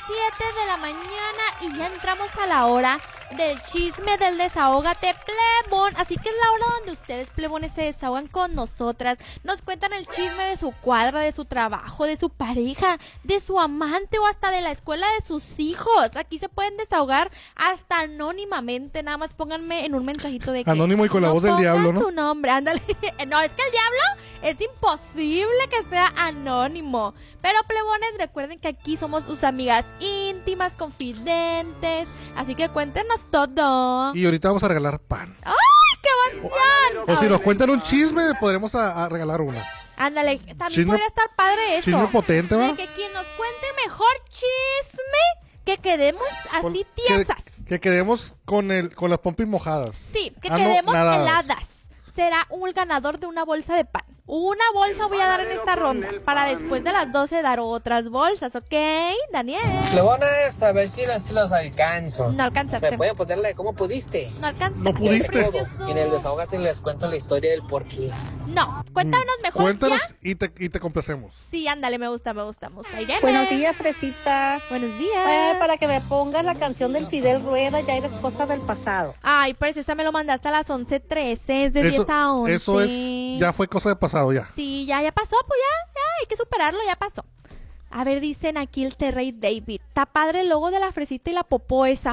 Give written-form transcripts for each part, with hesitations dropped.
7 de la mañana y ya entramos a la hora del chisme del Desahógate Plebón. Así que es la hora donde ustedes, plebones, se desahogan con nosotras. Nos cuentan el chisme de su cuadra, de su trabajo, de su pareja, de su amante o hasta de la escuela de sus hijos. Aquí se pueden desahogar hasta anónimamente. Nada más pónganme en un mensajito de que anónimo y con la voz del diablo, ¿no? Tu nombre, ándale. No, es que el diablo es imposible que sea anónimo. Pero, plebones, recuerden que aquí somos sus amigas íntimas, confidentes. Así que cuéntenos todo. Y ahorita vamos a regalar pan. ¡Ay, qué emoción! O si nos cuentan un chisme, podremos a regalar una. Ándale, también Chisme- podría estar padre eso. Chisme potente, ¿va? De que quien nos cuente el mejor chisme, que quedemos así tiesas. Que quedemos con las pompis mojadas. Sí, que no, quedemos nadadas. heladas. Será un ganador de una bolsa de pan. Una bolsa voy a dar en esta ronda, para después de las 12 dar otras bolsas, ¿ok, Daniel? Plebones, a ver si los alcanzo. No alcanzaste. ¿Me pueden ponerle cómo pudiste? No alcanzaste. No pudiste. Precioso. Y en el desahogate les cuento la historia del porqué. No, cuéntanos mejor. Cuéntanos ¿Ya? y te complacemos. Sí, ándale, me gusta. Irene. Buenos días, Fresita. Buenos días. Para que me pongas la canción del Fidel Rueda, ya eres cosa del pasado. Ay, preciosa, me lo mandaste a las 11:13, es de 10 a 11. Eso ya fue cosa de pasado, ya. Sí, ya pasó, pues ya, hay que superarlo, ya pasó. A ver, dicen aquí el Terrey David. Está padre el logo de la fresita y la popó esa.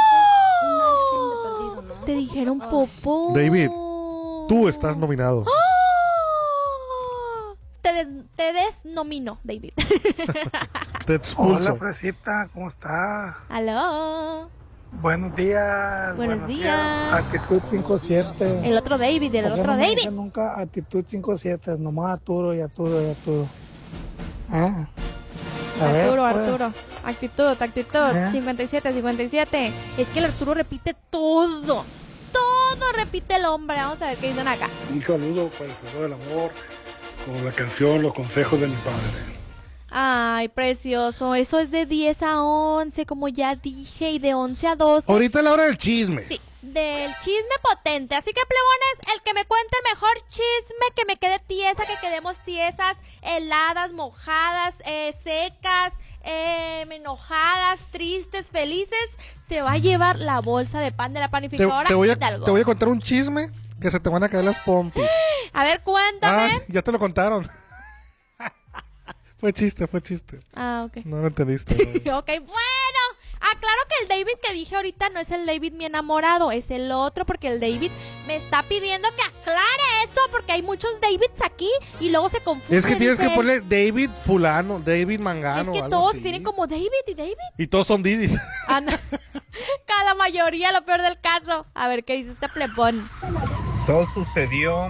¡Ah! Te dijeron popó. David, tú estás nominado. ¡Ah! Te desnomino, David. Te expulso. Hola, Fresita, ¿cómo está? Aló. Buenos días. Buenos días. Actitud 5-7. El otro David, el ¿Por qué otro no me David. dicen nunca actitud 5-7, nomás Arturo y Arturo y Arturo. Ah. A ver, Arturo. pues. Actitud. Ajá. 57. Es que el Arturo repite todo. Todo repite el hombre. Vamos a ver qué dicen acá. Un saludo para el Salvador del Amor, con la canción Los Consejos de mi Padre. Ay, precioso. Eso es de 10 a 11, como ya dije, y de 11 a 12. Ahorita es la hora del chisme. Sí, del chisme potente. Así que, plebones, el que me cuente el mejor chisme, que me quede tiesa, que quedemos tiesas, heladas, mojadas, secas, enojadas, tristes, felices, se va a llevar la bolsa de pan de la panificadora Te voy Hidalgo. a contar un chisme que se te van a caer las pompis. A ver, cuéntame. Ya te lo contaron. Fue chiste. Ah, ok. No lo entendiste. Ok, bueno. Claro que el David que dije ahorita no es el David mi enamorado, es el otro, porque el David me está pidiendo que aclare esto, porque hay muchos Davids aquí y luego se confunden. Es que tienes dice que él. ponerle David fulano, David mangano. Es que algo todos así. tienen como David y David. Y todos son Didis. No. Cada mayoría, lo peor del caso. A ver qué dice este plebón. Todo sucedió